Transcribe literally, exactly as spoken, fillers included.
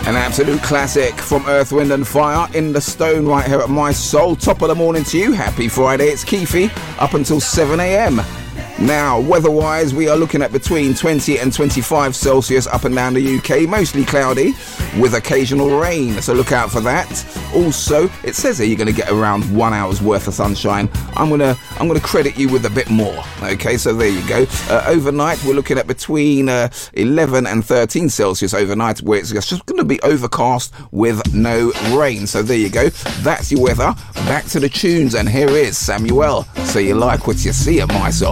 An absolute classic from Earth, Wind and Fire, In the Stone, right here at My Soul. Top of the morning to you. Happy Friday. It's Keefy up until seven a.m. Now, weather-wise, we are looking at between twenty and twenty-five Celsius up and down the U K. Mostly cloudy with occasional rain, so look out for that. Also, it says here you're going to get around one hour's worth of sunshine. I'm going to I'm going to credit you with a bit more. Okay, so there you go. Uh, overnight, we're looking at between uh, eleven and thirteen Celsius overnight, where it's just going to be overcast with no rain. So there you go. That's your weather. Back to the tunes, and here is Samuel. So you like what you see at My Soul.